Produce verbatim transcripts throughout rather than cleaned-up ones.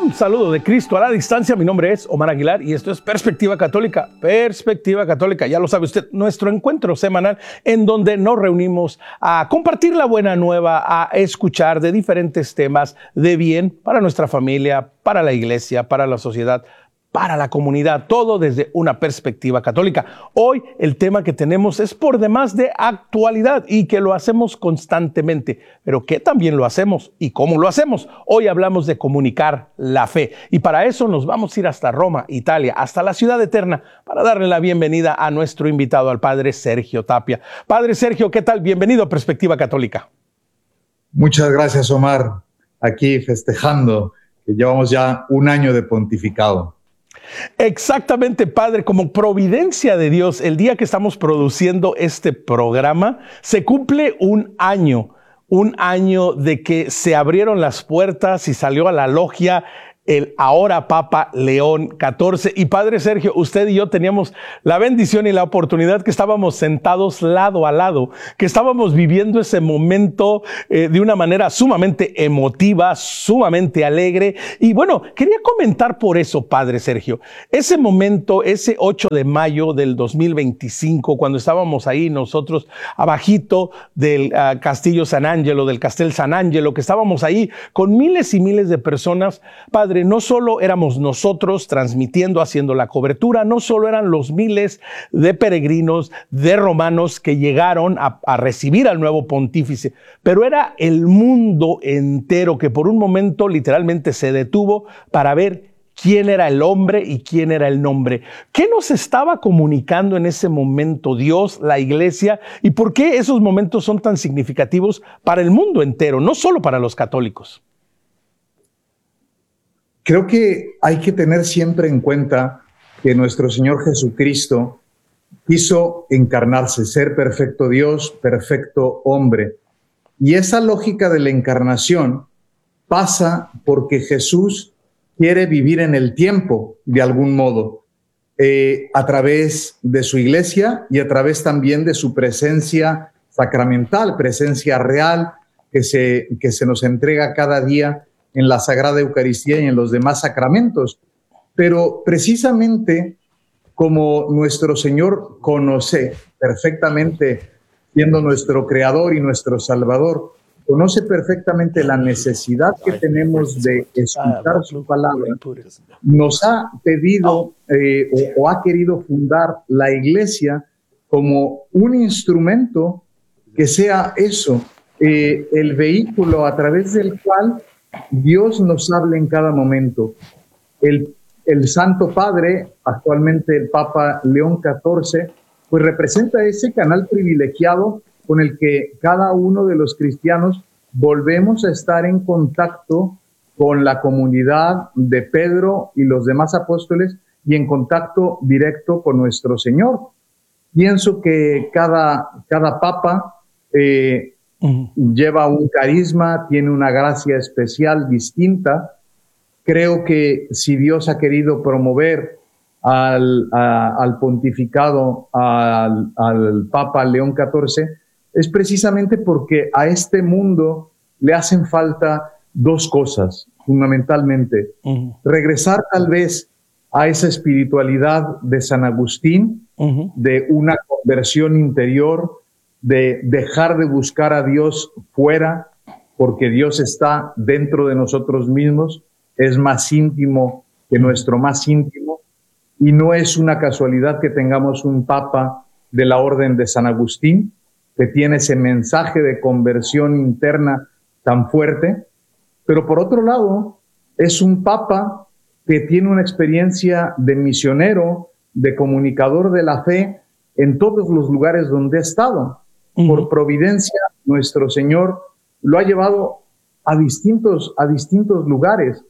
Un saludo de Cristo a la distancia. Mi nombre es Omar Aguilar y esto es Perspectiva Católica. Perspectiva Católica, ya lo sabe usted, nuestro encuentro semanal en donde nos reunimos a compartir la buena nueva, a escuchar de diferentes temas de bien para nuestra familia, para la iglesia, para la sociedad, para la comunidad, todo desde una perspectiva católica. Hoy el tema que tenemos es por demás de actualidad y que lo hacemos constantemente. Pero ¿qué también lo hacemos y cómo lo hacemos? Hoy hablamos de comunicar la fe y para eso nos vamos a ir hasta Roma, Italia, hasta la ciudad eterna para darle la bienvenida a nuestro invitado, al Padre Sergio Tapia. Padre Sergio, ¿qué tal? Bienvenido a Perspectiva Católica. Muchas gracias, Omar. Aquí festejando que llevamos ya un año de pontificado. Exactamente, Padre, como providencia de Dios, el día que estamos produciendo este programa, se cumple un año, un año de que se abrieron las puertas y salió a la logia el ahora Papa León catorce. Y Padre Sergio, usted y yo teníamos la bendición y la oportunidad que estábamos sentados lado a lado, que estábamos viviendo ese momento eh, de una manera sumamente emotiva, sumamente alegre. Y bueno, quería comentar por eso, Padre Sergio, ese momento, ese ocho de mayo del dos mil veinticinco, cuando estábamos ahí nosotros abajito del uh, Castillo San Angelo, del Castel San Angelo, que estábamos ahí con miles y miles de personas, Padre, no solo éramos nosotros transmitiendo, haciendo la cobertura, no solo eran los miles de peregrinos, de romanos que llegaron a, a recibir al nuevo pontífice, pero era el mundo entero que por un momento literalmente se detuvo para ver quién era el hombre y quién era el nombre. ¿Qué nos estaba comunicando en ese momento Dios, la iglesia, y por qué esos momentos son tan significativos para el mundo entero, no solo para los católicos? Creo que hay que tener siempre en cuenta que nuestro Señor Jesucristo quiso encarnarse, ser perfecto Dios, perfecto hombre. Y esa lógica de la encarnación pasa porque Jesús quiere vivir en el tiempo, de algún modo, eh, a través de su iglesia y a través también de su presencia sacramental, presencia real que se, que se nos entrega cada día en la Sagrada Eucaristía y en los demás sacramentos. Pero precisamente como nuestro Señor conoce perfectamente, siendo nuestro Creador y nuestro Salvador, conoce perfectamente la necesidad que tenemos de escuchar su palabra, nos ha pedido eh, o, o ha querido fundar la Iglesia como un instrumento que sea eso, eh, el vehículo a través del cual Dios nos habla en cada momento. El, el Santo Padre, actualmente el Papa León catorce, pues representa ese canal privilegiado con el que cada uno de los cristianos volvemos a estar en contacto con la comunidad de Pedro y los demás apóstoles y en contacto directo con nuestro Señor. Pienso que cada, cada Papa eh, lleva un carisma, tiene una gracia especial distinta. Creo que si Dios ha querido promover al, a, al pontificado, al, al Papa León catorce, es precisamente porque a este mundo le hacen falta dos cosas, fundamentalmente. Uh-huh. Regresar tal vez a esa espiritualidad de San Agustín, uh-huh. de una conversión interior, de dejar de buscar a Dios fuera, porque Dios está dentro de nosotros mismos, es más íntimo que nuestro más íntimo, y no es una casualidad que tengamos un Papa de la Orden de San Agustín, que tiene ese mensaje de conversión interna tan fuerte, pero por otro lado, es un Papa que tiene una experiencia de misionero, de comunicador de la fe en todos los lugares donde ha estado. Uh-huh. Por providencia, nuestro Señor lo ha llevado a distintos, a distintos lugares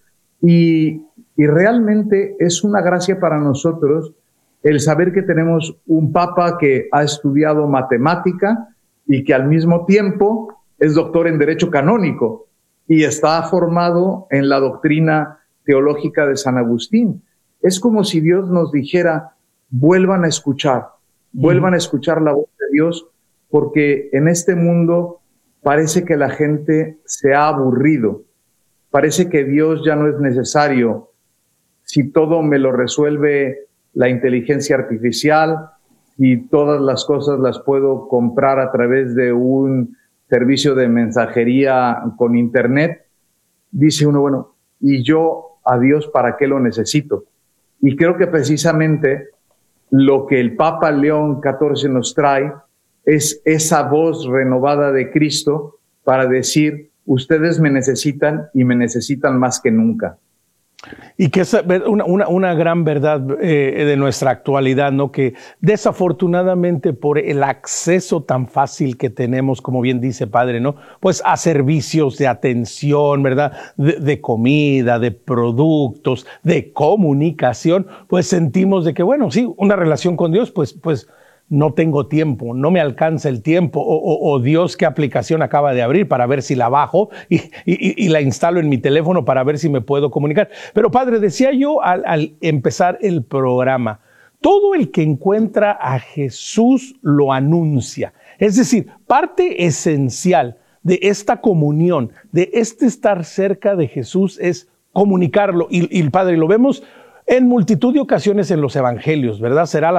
y, y realmente es una gracia para nosotros el saber que tenemos un Papa que ha estudiado matemática y que al mismo tiempo es doctor en Derecho Canónico y está formado en la doctrina teológica de San Agustín. Es como si Dios nos dijera, vuelvan a escuchar, vuelvan a escuchar la voz de Dios, porque en este mundo parece que la gente se ha aburrido, parece que Dios ya no es necesario. Si todo me lo resuelve la inteligencia artificial y todas las cosas las puedo comprar a través de un servicio de mensajería con internet, dice uno, bueno, ¿y yo a Dios para qué lo necesito? Y creo que precisamente lo que el Papa León catorce nos trae es esa voz renovada de Cristo para decir, ustedes me necesitan y me necesitan más que nunca. Y que es una, una, una gran verdad eh, de nuestra actualidad, ¿no? Que desafortunadamente por el acceso tan fácil que tenemos, como bien dice Padre, ¿no? Pues a servicios de atención, ¿verdad? De, de comida, de productos, de comunicación, pues sentimos de que, bueno, sí, una relación con Dios, pues, pues no tengo tiempo, no me alcanza el tiempo, o, o, o Dios, ¿qué aplicación acaba de abrir para ver si la bajo y, y, y la instalo en mi teléfono para ver si me puedo comunicar? Pero Padre, decía yo al, al empezar el programa, todo el que encuentra a Jesús lo anuncia. Es decir, parte esencial de esta comunión, de este estar cerca de Jesús es comunicarlo. Y, y Padre, lo vemos en multitud de ocasiones en los evangelios, ¿verdad? Será la